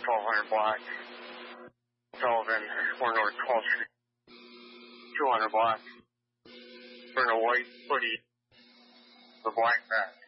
1200 block. Sullivan, or North 12th Street. 200 block. Wearing a white hoodie with a black vest.